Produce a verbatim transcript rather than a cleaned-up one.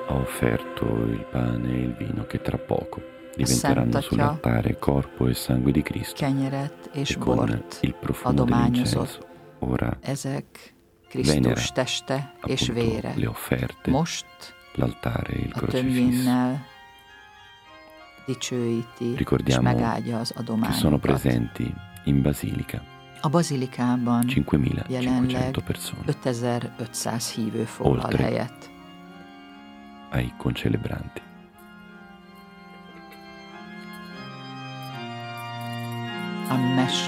ha offerto il pane e il vino che tra poco diventeranno sull'altare corpo e sangue di Cristo, kenyeret és e con bort il profumo adományozott. dell'incenso ora Ezek venera Krisztus teste és appunto vére. le offerte, Most l'altare e il a crocifisso, tömjénnel dicsőíti és Ricordiamo megáldja az che sono adományokat. presenti in basilica A bazilikában cinquemilacinquecento jelenleg persone, ötezer-ötszáz hívő foglal Oltre. helyet. ai concelebranti. A messa